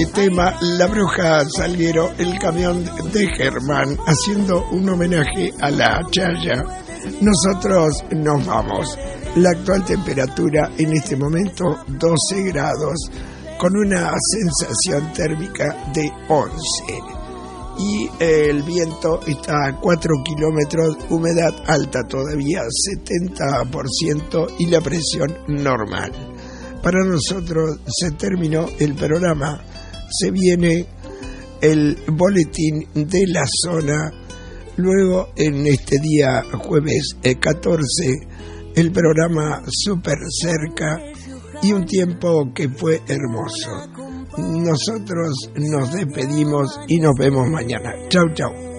tema La Bruja Salguero, el camión de Germán, haciendo un homenaje a la Chaya. Nosotros nos vamos. La actual temperatura en este momento 12 grados, con una sensación térmica de 11. Y el viento está a 4 kilómetros, humedad alta todavía 70% y la presión normal. Para nosotros se terminó el programa, se viene el boletín de la zona, luego en este día jueves 14 el programa Súper Cerca y un tiempo que fue hermoso. Nosotros nos despedimos y nos vemos mañana. Chau, chau.